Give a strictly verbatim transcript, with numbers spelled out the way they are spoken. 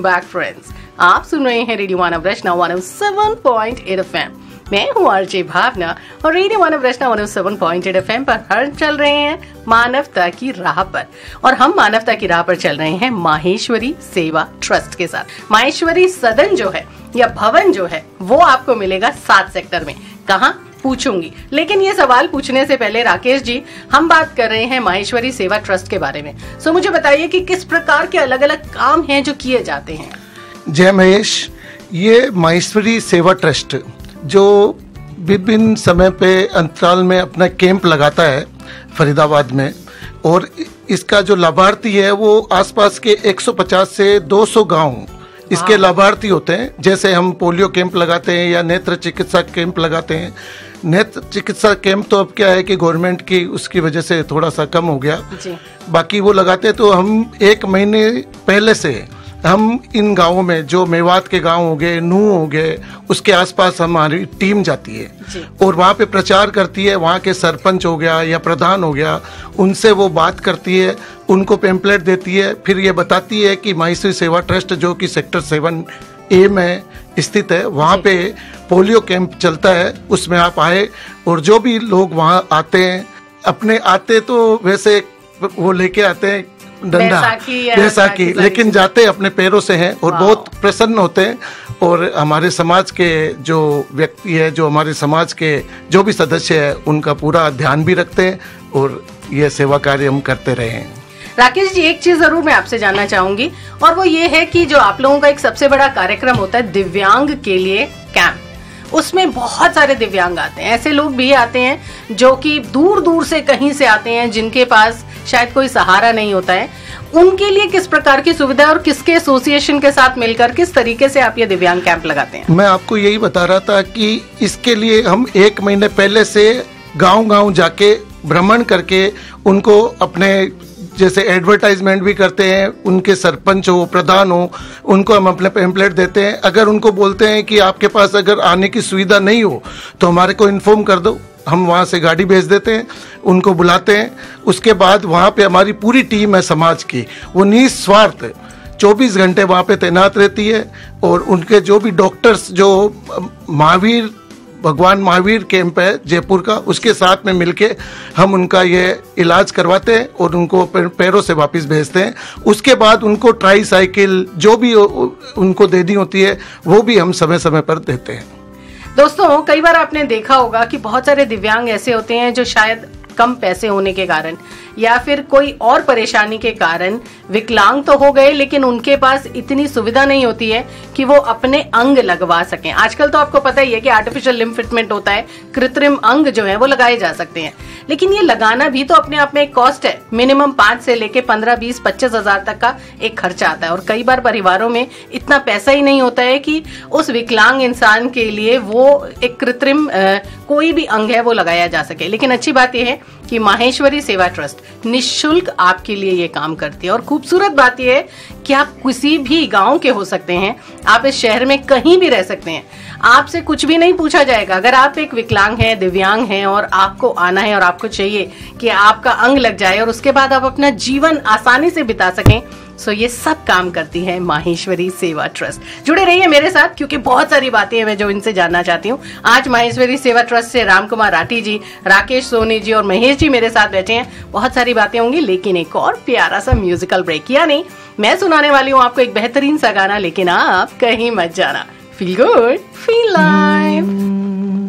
Welcome back friends. आप सुन रहे हैं रेडियो मानव रचना one O seven point eight F M. मैं हूँ आरजे भावना और रेडियो मानव रचना one O seven point eight F M पर हम चल रहे हैं मानवता की राह पर। और हम मानवता की राह पर चल रहे हैं माहेश्वरी सेवा ट्रस्ट के साथ। माहेश्वरी सदन जो है या भवन जो है वो आपको मिलेगा सात सेक्टर में। कहाँ पूछूंगी, लेकिन ये सवाल पूछने से पहले राकेश जी, हम बात कर रहे हैं माहेश्वरी सेवा ट्रस्ट के बारे में। सो मुझे बताइए कि किस प्रकार के अलग अलग काम हैं जो किए जाते हैं। जय महेश, ये माहेश्वरी सेवा ट्रस्ट जो विभिन्न समय पे अंतराल में अपना कैंप लगाता है फरीदाबाद में, और इसका जो लाभार्थी है वो आसपास के एक सौ पचास से दो सौ गांव इसके लाभार्थी होते हैं। जैसे हम पोलियो कैंप लगाते हैं या नेत्र चिकित्सा कैंप लगाते हैं। नेत्र चिकित्सा कैंप तो अब क्या है कि गवर्नमेंट की उसकी वजह से थोड़ा सा कम हो गया जी। बाकी वो लगाते हैं, तो हम एक महीने पहले से हम इन गांवों में, जो मेवात के गांव हो गए, नूह हो गए, उसके आसपास हमारी टीम जाती है जी। और वहाँ पे प्रचार करती है। वहाँ के सरपंच हो गया या प्रधान हो गया, उनसे वो बात करती है, उनको पेम्पलेट देती है, फिर ये बताती है कि माहेश्वरी सेवा ट्रस्ट जो कि सेक्टर सेवन ए में स्थित है, वहाँ पे पोलियो कैंप चलता है, उसमें आप आए। और जो भी लोग वहाँ आते हैं, अपने आते तो वैसे वो लेके आते हैं डंडा बैसाखी, लेकिन जाते अपने पैरों से हैं और बहुत प्रसन्न होते हैं। और हमारे समाज के जो व्यक्ति है, जो हमारे समाज के जो भी सदस्य है, उनका पूरा ध्यान भी रखते हैं और ये सेवा कार्य हम करते रहे हैं। राकेश जी, एक चीज जरूर मैं आपसे जानना चाहूंगी, और वो ये है कि जो आप लोगों का एक सबसे बड़ा कार्यक्रम होता है दिव्यांग के लिए कैंप, उसमें बहुत सारे दिव्यांग आते हैं। ऐसे लोग भी आते हैं जो कि दूर दूर से कहीं से आते हैं, जिनके पास शायद कोई सहारा नहीं होता है। उनके लिए किस प्रकार की सुविधा और किसके एसोसिएशन के साथ मिलकर किस तरीके से आप ये दिव्यांग कैंप लगाते हैं? मैं आपको यही बता रहा था कि इसके लिए हम एक महीने पहले से गांव गांव जाके भ्रमण करके उनको अपने जैसे एडवर्टाइजमेंट भी करते हैं। उनके सरपंच हो, प्रधान हो, उनको हम अपने पेम्पलेट देते हैं। अगर उनको बोलते हैं कि आपके पास अगर आने की सुविधा नहीं हो तो हमारे को इन्फॉर्म कर दो, हम वहाँ से गाड़ी भेज देते हैं, उनको बुलाते हैं। उसके बाद वहाँ पे हमारी पूरी टीम है समाज की, वो निस्वार्थ चौबीस घंटे वहाँ पे तैनात रहती है। और उनके जो भी डॉक्टर्स, जो महावीर भगवान महावीर कैंप है जयपुर का, उसके साथ में मिलके हम उनका ये इलाज करवाते हैं और उनको पैरों से वापस भेजते हैं। उसके बाद उनको ट्राई साइकिल जो भी उनको देनी होती है वो भी हम समय समय पर देते हैं। दोस्तों, कई बार आपने देखा होगा कि बहुत सारे दिव्यांग ऐसे होते हैं जो शायद कम पैसे होने के कारण या फिर कोई और परेशानी के कारण विकलांग तो हो गए, लेकिन उनके पास इतनी सुविधा नहीं होती है कि वो अपने अंग लगवा सकें। आजकल तो आपको पता ही है कि आर्टिफिशियल लिम्फ फिटमेंट होता है, कृत्रिम अंग जो है वो लगाए जा सकते हैं, लेकिन ये लगाना भी तो अपने आप में एक कॉस्ट है। मिनिमम पांच से लेके पंद्रह बीस पच्चीस हजार तक का एक खर्चा आता है। और कई बार परिवारों में इतना पैसा ही नहीं होता है कि उस विकलांग इंसान के लिए वो एक कृत्रिम कोई भी अंग है वो लगाया जा सके। लेकिन अच्छी बात यह है कि माहेश्वरी सेवा ट्रस्ट निःशुल्क आपके लिए ये काम करती है। और खूबसूरत बात यह है कि आप किसी भी गांव के हो सकते हैं, आप इस शहर में कहीं भी रह सकते हैं, आपसे कुछ भी नहीं पूछा जाएगा। अगर आप एक विकलांग हैं, दिव्यांग हैं और आपको आना है और आपको चाहिए कि आपका अंग लग जाए और उसके बाद आप अपना जीवन आसानी से बिता सकें, सो ये सब काम करती है माहेश्वरी सेवा ट्रस्ट। जुड़े रहिए मेरे साथ, क्योंकि बहुत सारी बातें हैं मैं जो इनसे जानना चाहती हूँ। आज माहेश्वरी सेवा ट्रस्ट से राम कुमार राठी जी, राकेश सोनी जी और महेश जी मेरे साथ बैठे हैं। बहुत सारी बातें होंगी, लेकिन एक और प्यारा सा म्यूजिकल ब्रेक किया नहीं, मैं सुनाने वाली हूँ आपको एक बेहतरीन सा गाना, लेकिन आप कहीं मत जाना। Feel good, feel live.